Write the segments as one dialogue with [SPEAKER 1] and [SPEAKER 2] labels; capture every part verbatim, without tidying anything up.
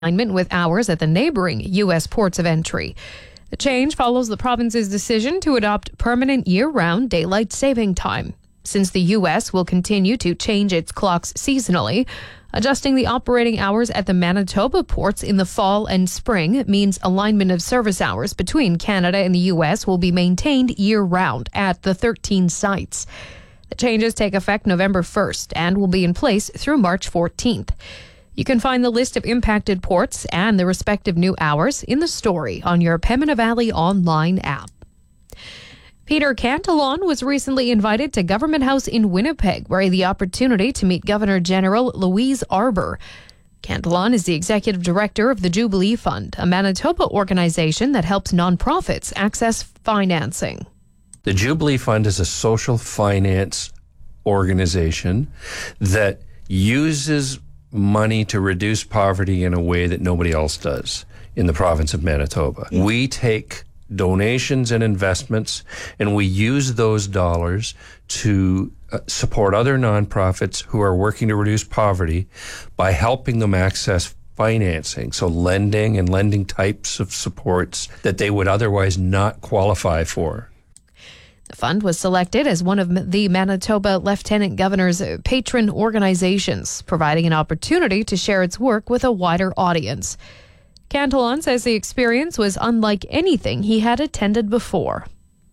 [SPEAKER 1] alignment with hours at the neighboring U S ports of entry. The change follows the province's decision to adopt permanent year-round daylight saving time. Since the U S will continue to change its clocks seasonally, adjusting the operating hours at the Manitoba ports in the fall and spring means alignment of service hours between Canada and the U S will be maintained year-round at the thirteen sites. The changes take effect November first and will be in place through March fourteenth. You can find the list of impacted ports and the respective new hours in the story on your Pembina Valley online app. Peter Cantillon was recently invited to Government House in Winnipeg, where he had the opportunity to meet Governor General Louise Arbour. Cantillon is the executive director of the Jubilee Fund, a Manitoba organization that helps nonprofits access financing.
[SPEAKER 2] The Jubilee Fund is a social finance organization that uses money to reduce poverty in a way that nobody else does in the province of Manitoba. We take donations and investments and we use those dollars to uh, support other nonprofits who are working to reduce poverty by helping them access financing, so lending and lending types of supports that they would otherwise not qualify for.
[SPEAKER 1] The fund was selected as one of the Manitoba Lieutenant Governor's patron organizations, providing an opportunity to share its work with a wider audience. Cantillon says the experience was unlike anything he had attended before.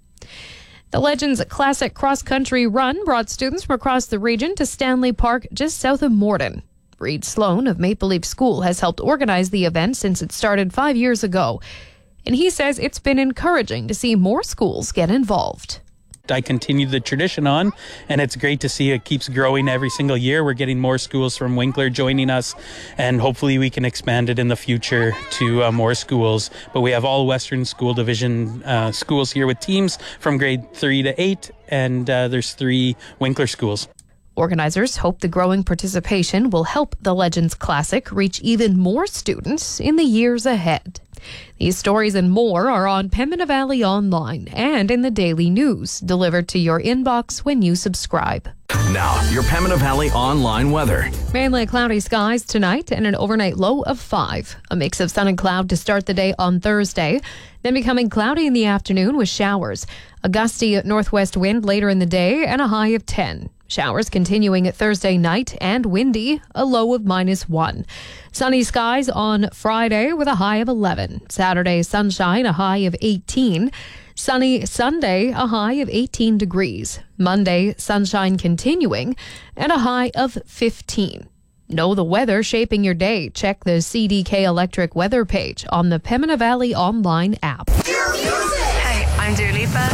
[SPEAKER 1] The Legends Classic cross-country run brought students from across the region to Stanley Park just south of Morden. Reed Sloan of Maple Leaf School has helped organize the event since it started five years ago, and he says it's been encouraging to see more schools get involved.
[SPEAKER 3] I continue the tradition on, and it's great to see it keeps growing every single year. We're getting more schools from Winkler joining us, and hopefully we can expand it in the future to uh, more schools. But we have all Western School Division uh, schools here with teams from grade three to eight, and uh, there's three Winkler schools.
[SPEAKER 1] Organizers hope the growing participation will help the Legends Classic reach even more students in the years ahead. These stories and more are on Pembina Valley Online and in the daily news, delivered to your inbox when you subscribe.
[SPEAKER 4] Now, your Pembina Valley Online weather.
[SPEAKER 1] Mainly cloudy skies tonight and an overnight low of five. A mix of sun and cloud to start the day on Thursday, then becoming cloudy in the afternoon with showers. A gusty northwest wind later in the day and a high of ten. Showers continuing at Thursday night and windy, a low of minus one. Sunny skies on Friday with a high of eleven. Saturday, sunshine, a high of eighteen. Sunny Sunday, a high of eighteen degrees. Monday, sunshine continuing and a high of fifteen. Know the weather shaping your day. Check the C D K Electric weather page on the Pembina Valley Online app.
[SPEAKER 5] Hey, I'm Dua Lipa.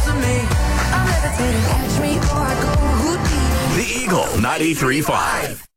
[SPEAKER 4] The Eagle ninety-three point five.